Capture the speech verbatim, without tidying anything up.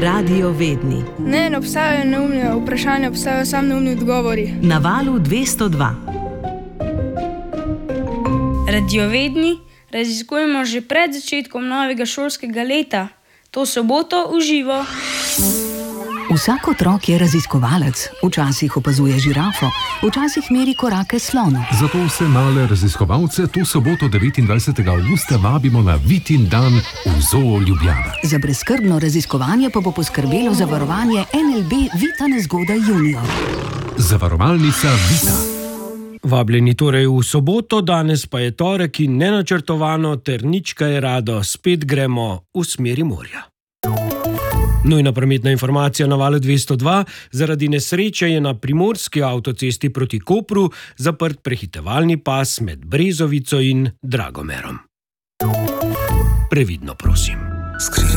Radio Vedni. Ne, ne obstajajo neumne vprašanja, obstajajo samo neumni odgovori. Na valu dvesto dva. Radiovedni raziskujemo že pred začetkom novega šolskega leta. To soboto v živo. Vsak otrok je raziskovalec. Včasih opazuje žirafo, včasih meri korake slonu. Zato vse male raziskovalce to soboto devetindvajsetega avgusta vabimo na Vitin dan v Zoo Ljubljana. Za brezskrbno raziskovanje pa bo poskrbelo zavarovanje N L B Vita Nezgoda junior. Zavarovalnica Vita. Vabljeni torej v soboto, danes pa je torek in nenačrtovano ter nič kaj rado, spet gremo v smeri morja. Nujna prometna informacija na valu dvesto dva. Zaradi nesreče je na primorski avtocesti proti Kopru zaprt prehitevalni pas med Brezovico in Dragomerom. Previdno, prosim.